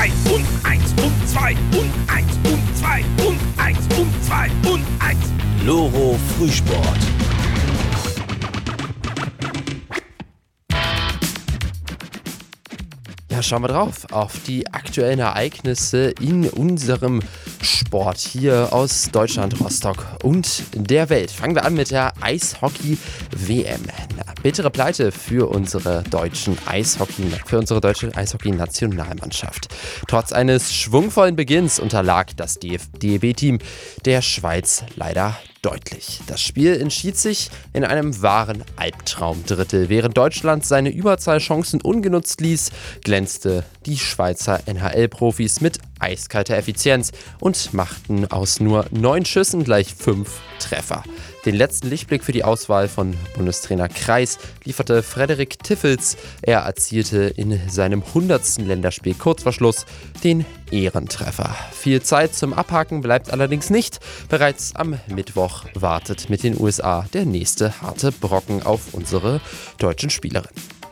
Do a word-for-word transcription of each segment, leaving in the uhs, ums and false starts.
eins und eins und zwei und eins und zwei und eins und zwei und eins. Loro Frühsport. Ja, schauen wir drauf auf die aktuellen Ereignisse in unserem Sport hier aus Deutschland, Rostock und der Welt. Fangen wir an mit der Eishockey-W M. Eine bittere Pleite für unsere deutschen Eishockey, für unsere deutsche Eishockey-Nationalmannschaft. Trotz eines schwungvollen Beginns unterlag das D E B-Team der Schweiz leider deutlich. Das Spiel entschied sich in einem wahren Albtraumdrittel. Während Deutschland seine Überzahlchancen ungenutzt ließ, glänzte die Schweizer N H L-Profis mit eiskalter Effizienz und machten aus nur neun Schüssen gleich fünf Treffer. Den letzten Lichtblick für die Auswahl von Bundestrainer Kreis lieferte Frederik Tiffels. Er erzielte in seinem hundertsten Länderspiel kurz vor Schluss den Ehrentreffer. Viel Zeit zum Abhaken bleibt allerdings nicht. Bereits am Mittwoch wartet mit den U S A der nächste harte Brocken auf unsere deutschen Spielerinnen.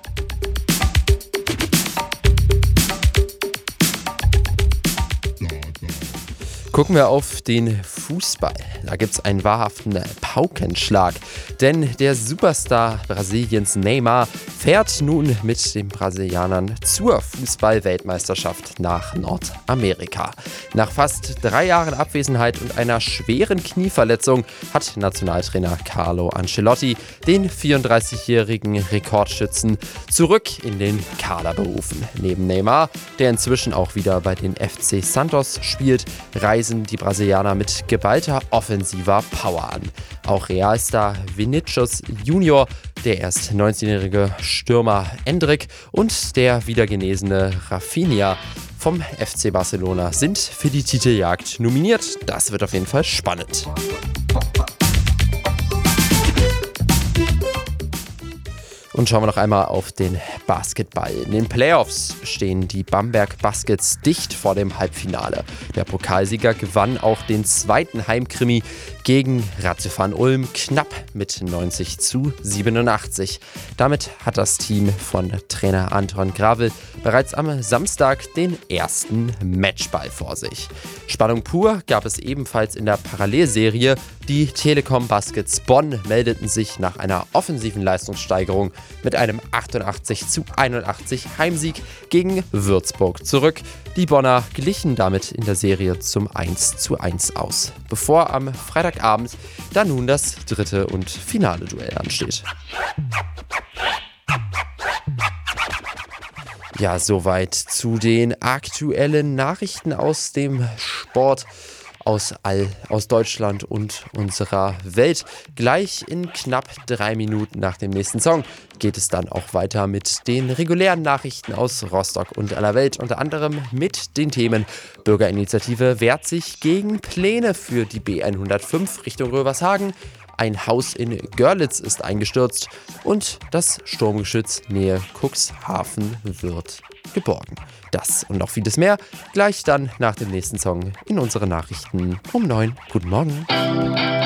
Gucken wir auf den Fußball. Da gibt es einen wahrhaften Paukenschlag. Denn der Superstar Brasiliens Neymar fährt nun mit den Brasilianern zur Fußball-Weltmeisterschaft nach Nordamerika. Nach fast drei Jahren Abwesenheit und einer schweren Knieverletzung hat Nationaltrainer Carlo Ancelotti den vierunddreißigjährigen Rekordschützen zurück in den Kader berufen. Neben Neymar, der inzwischen auch wieder bei den F C Santos spielt, reisen die Brasilianer mit geballter offensiver Power an. Auch Realstar Vinícius Junior, der erst neunzehnjährige Stürmer Endrick und der wiedergenesene Rafinha vom F C Barcelona sind für die Titeljagd nominiert. Das wird auf jeden Fall spannend. Und schauen wir noch einmal auf den Basketball. In den Playoffs stehen die Bamberg Baskets dicht vor dem Halbfinale. Der Pokalsieger gewann auch den zweiten Heimkrimi gegen Ratiofarm Ulm knapp mit neunzig zu siebenundachtzig. Damit hat das Team von Trainer Anton Gravel bereits am Samstag den ersten Matchball vor sich. Spannung pur gab es ebenfalls in der Parallelserie. Die Telekom Baskets Bonn meldeten sich nach einer offensiven Leistungssteigerung mit einem achtundachtzig zu einundachtzig Heimsieg gegen Würzburg zurück. Die Bonner glichen damit in der Serie zum eins zu eins aus, bevor am Freitagabend dann nun das dritte und finale Duell ansteht. Ja, soweit zu den aktuellen Nachrichten aus dem Sport. Aus all, aus Deutschland und unserer Welt. Gleich in knapp drei Minuten nach dem nächsten Song geht es dann auch weiter mit den regulären Nachrichten aus Rostock und aller Welt. Unter anderem mit den Themen: Bürgerinitiative wehrt sich gegen Pläne für die B hundertfünf Richtung Rövershagen. Ein Haus in Görlitz ist eingestürzt und das Sturmgeschütz Nähe Cuxhaven wird geborgen. Das und noch vieles mehr gleich dann nach dem nächsten Song in unseren Nachrichten um neun. Guten Morgen.